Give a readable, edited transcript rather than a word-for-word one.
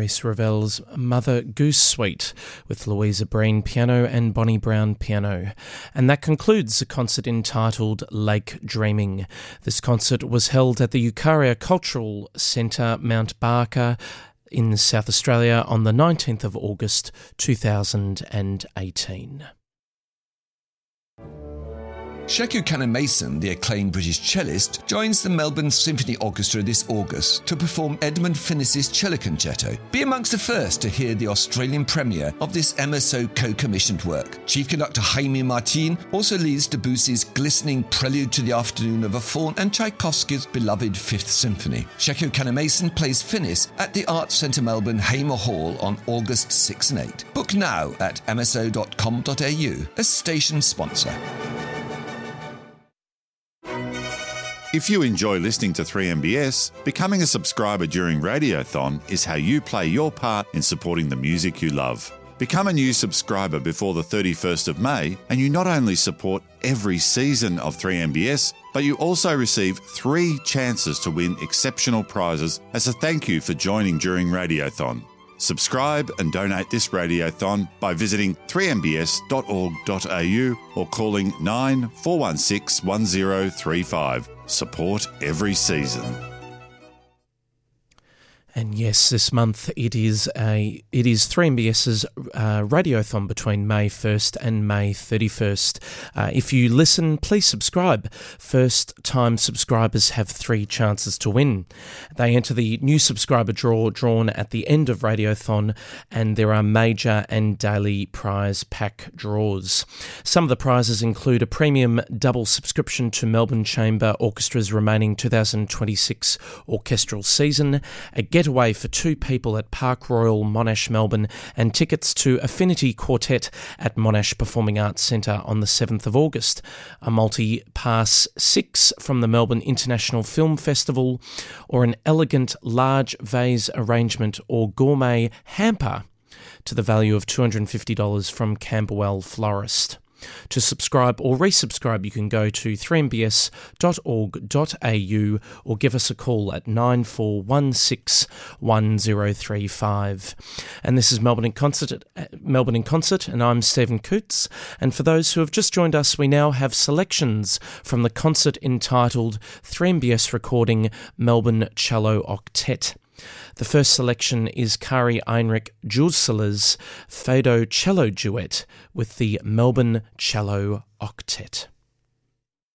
Maurice Ravel's Mother Goose Suite with Louisa Breen piano and Bonnie Brown piano. And that concludes the concert entitled Lake Dreaming. This concert was held at the Eucharia Cultural Centre, Mount Barker, in South Australia on the 19th of August 2018. Sheku Kanneh-Mason, the acclaimed British cellist, joins the Melbourne Symphony Orchestra this August to perform Edmund Finnis's Cello Concerto. Be amongst the first to hear the Australian premiere of this MSO co-commissioned work. Chief conductor Jaime Martin also leads Debussy's glistening Prelude to the Afternoon of a Faun and Tchaikovsky's beloved Fifth Symphony. Sheku Kanneh-Mason plays Finnis at the Arts Centre Melbourne Hamer Hall on August 6 and 8. Book now at mso.com.au, a station sponsor. If you enjoy listening to 3MBS, becoming a subscriber during Radiothon is how you play your part in supporting the music you love. Become a new subscriber before the 31st of May, and you not only support every season of 3MBS, but you also receive 3 chances to win exceptional prizes as a thank you for joining during Radiothon. Subscribe and donate this Radiothon by visiting 3mbs.org.au or calling 9416 1035. Support every season. And yes, this month it is 3MBS's Radiothon between May 1st and May 31st. If you listen, please subscribe. First-time subscribers have 3 chances to win. They enter the new subscriber draw drawn at the end of Radiothon, and there are major and daily prize pack draws. Some of the prizes include a premium double subscription to Melbourne Chamber Orchestra's remaining 2026 orchestral season, a getaway for 2 people at Park Royal Monash, Melbourne, and tickets to Affinity Quartet at Monash Performing Arts Centre on the 7th of August, a multi-pass 6 from the Melbourne International Film Festival, or an elegant large vase arrangement or gourmet hamper to the value of $250 from Camberwell Florist. To subscribe or resubscribe, you can go to 3mbs.org.au or give us a call at 9416 1035. And this is Melbourne in Concert, and I'm Stephen Coots. And for those who have just joined us, we now have selections from the concert entitled 3MBS Recording Melbourne Cello Octet. The first selection is Kari Heinrich Julsela's Fado Cello Duet with the Melbourne Cello Octet.